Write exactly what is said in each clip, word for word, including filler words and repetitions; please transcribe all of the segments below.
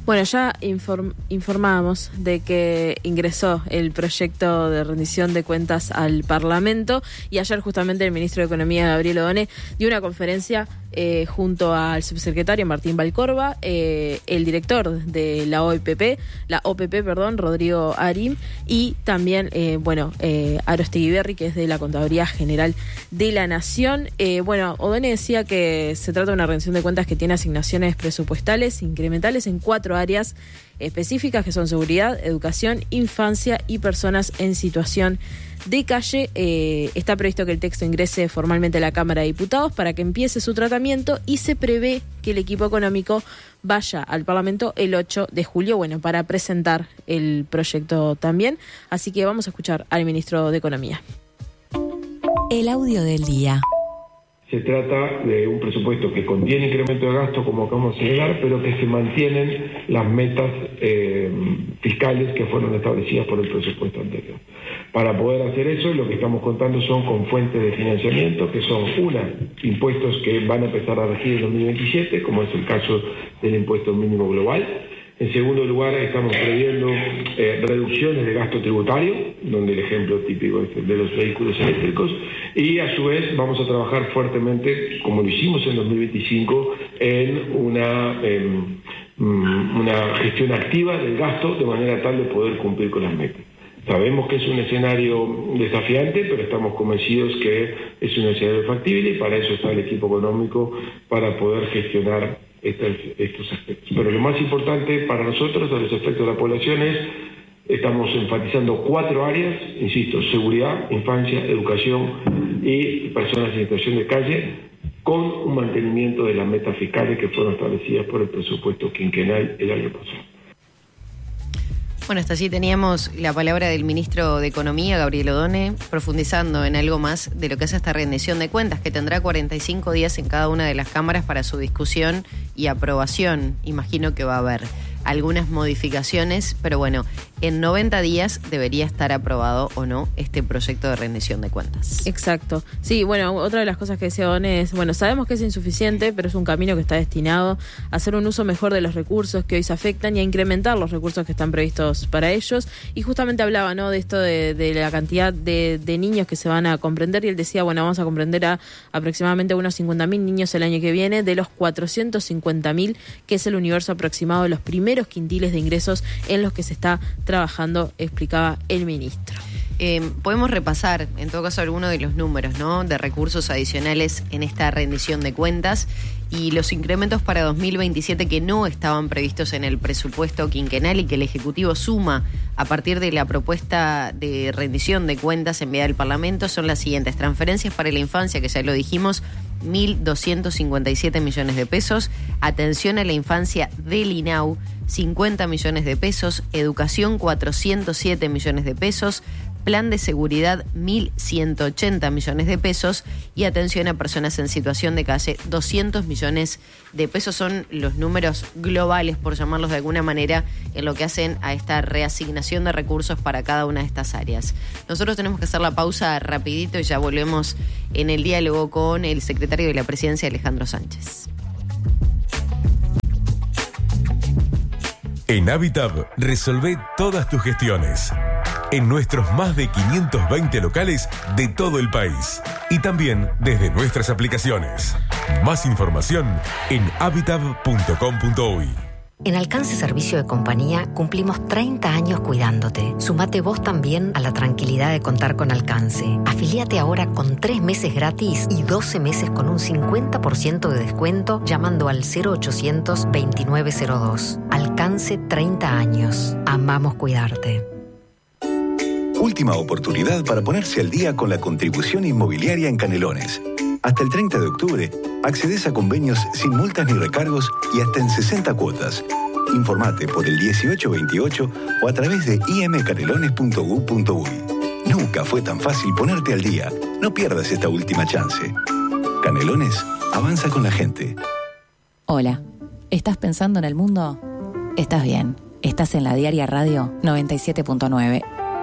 Bueno, ya inform- informábamos de que ingresó el proyecto de rendición de cuentas al Parlamento y ayer justamente el ministro de Economía, Gabriel Odone, dio una conferencia eh, junto al subsecretario Martín Valcorba, eh, el director de la O E P P, la O P P, perdón, Rodrigo Arim, y también, eh, bueno, eh, Arostigiberri, que es de la Contaduría General de la Nación. Eh, bueno, Odone decía que se trata de una rendición de cuentas que tiene asignaciones presupuestales incrementales en cuatro áreas específicas, que son seguridad, educación, infancia y personas en situación de calle. Eh, está previsto que el texto ingrese formalmente a la Cámara de Diputados para que empiece su tratamiento y se prevé que el equipo económico vaya al Parlamento el ocho de julio, bueno, para presentar el proyecto también. Así que vamos a escuchar al ministro de Economía. El audio del día. Se trata de un presupuesto que contiene incremento de gasto, como acabamos de señalar, pero que se mantienen las metas eh, fiscales que fueron establecidas por el presupuesto anterior. Para poder hacer eso, lo que estamos contando son con fuentes de financiamiento, que son, una, impuestos que van a empezar a regir en dos mil veintisiete, como es el caso del impuesto mínimo global. En segundo lugar, estamos previendo eh, reducciones de gasto tributario, donde el ejemplo típico es el de los vehículos eléctricos, y a su vez vamos a trabajar fuertemente, como lo hicimos en dos mil veinticinco, en una, eh, una gestión activa del gasto, de manera tal de poder cumplir con las metas. Sabemos que es un escenario desafiante, pero estamos convencidos que es un escenario factible y para eso está el equipo económico, para poder gestionar estos, estos aspectos. Pero lo más importante para nosotros, a los efectos de la población, es, estamos enfatizando cuatro áreas, insisto, seguridad, infancia, educación y personas en situación de calle, con un mantenimiento de las metas fiscales que fueron establecidas por el presupuesto quinquenal el año pasado. Bueno, hasta allí teníamos la palabra del ministro de Economía, Gabriel Odone, profundizando en algo más de lo que es esta rendición de cuentas, que tendrá cuarenta y cinco días en cada una de las cámaras para su discusión y aprobación. Imagino que va a haber algunas modificaciones, pero bueno, en noventa días debería estar aprobado o no este proyecto de rendición de cuentas. Exacto. Sí, bueno, otra de las cosas que decía Odone es, bueno, sabemos que es insuficiente, pero es un camino que está destinado a hacer un uso mejor de los recursos que hoy se afectan y a incrementar los recursos que están previstos para ellos. Y justamente hablaba, ¿no?, de esto de, de la cantidad de, de niños que se van a comprender, y él decía, bueno, vamos a comprender a aproximadamente unos cincuenta mil niños el año que viene, de los cuatrocientos cincuenta mil, que es el universo aproximado de los primeros quintiles de ingresos en los que se está trabajando, explicaba el ministro. Eh, podemos repasar, en todo caso, algunos de los números, ¿no?, de recursos adicionales en esta rendición de cuentas y los incrementos para dos mil veintisiete que no estaban previstos en el presupuesto quinquenal y que el Ejecutivo suma a partir de la propuesta de rendición de cuentas enviada al Parlamento son las siguientes: transferencias para la infancia, que ya lo dijimos, mil doscientos cincuenta y siete millones de pesos, atención a la infancia del I N A U, cincuenta millones de pesos, educación, cuatrocientos siete millones de pesos, plan de seguridad, mil ciento ochenta millones de pesos y atención a personas en situación de calle, doscientos millones de pesos. Son los números globales, por llamarlos de alguna manera, en lo que hacen a esta reasignación de recursos para cada una de estas áreas. Nosotros tenemos que hacer la pausa rapidito y ya volvemos en el diálogo con el secretario de la Presidencia, Alejandro Sánchez. En Habitab, resolvé todas tus gestiones en nuestros más de quinientos veinte locales de todo el país y también desde nuestras aplicaciones. Más información en habitab punto com punto uy. En Alcance Servicio de Compañía cumplimos treinta años cuidándote. Sumate vos también a la tranquilidad de contar con Alcance. Afilíate ahora con tres meses gratis y doce meses con un cincuenta por ciento de descuento llamando al cero ochocientos veintinueve cero dos. Alcance treinta años. Amamos cuidarte. Última oportunidad para ponerse al día con la contribución inmobiliaria en Canelones. Hasta el treinta de octubre, accedes a convenios sin multas ni recargos y hasta en sesenta cuotas. Informate por el dieciocho veintiocho o a través de i m canelones punto gu punto uy. Nunca fue tan fácil ponerte al día. No pierdas esta última chance. Canelones, avanza con la gente. Hola, ¿estás pensando en el mundo? Estás bien. Estás en la Diaria Radio noventa y siete punto nueve.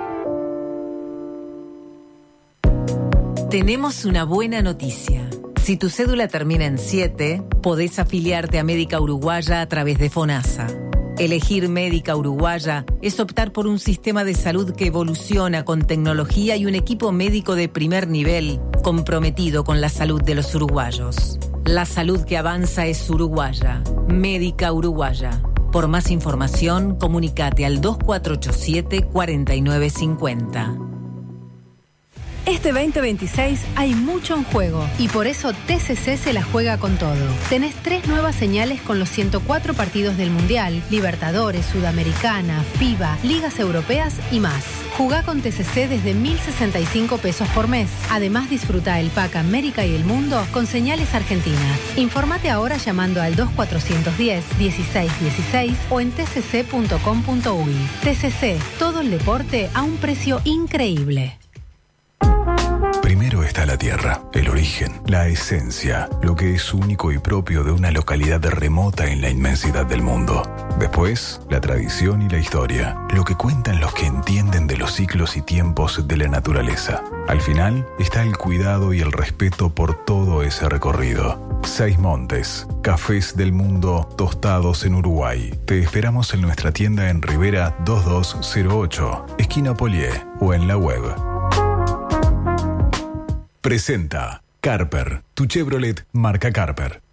Tenemos una buena noticia. Si tu cédula termina en siete, podés afiliarte a Médica Uruguaya a través de FONASA. Elegir Médica Uruguaya es optar por un sistema de salud que evoluciona con tecnología y un equipo médico de primer nivel, comprometido con la salud de los uruguayos. La salud que avanza es uruguaya. Médica Uruguaya. Por más información, comunícate al dos cuatro ocho siete, cuatro nueve cinco cero. Este veinte veintiséis hay mucho en juego y por eso T C C se la juega con todo. Tenés tres nuevas señales con los ciento cuatro partidos del Mundial, Libertadores, Sudamericana, FIBA, Ligas Europeas y más. Jugá con T C C desde mil sesenta y cinco pesos por mes. Además disfruta el pack América y el Mundo con señales argentinas. Informate ahora llamando al dos cuatro uno cero, dieciséis dieciséis o en t c c punto com punto u y. T C C, todo el deporte a un precio increíble. Primero está la tierra, el origen, la esencia, lo que es único y propio de una localidad remota en la inmensidad del mundo. Después, la tradición y la historia, lo que cuentan los que entienden de los ciclos y tiempos de la naturaleza. Al final, está el cuidado y el respeto por todo ese recorrido. Seis Montes, cafés del mundo tostados en Uruguay. Te esperamos en nuestra tienda en Rivera dos dos cero ocho, esquina Polié, o en la web. Presenta Carper, tu Chevrolet marca Carper.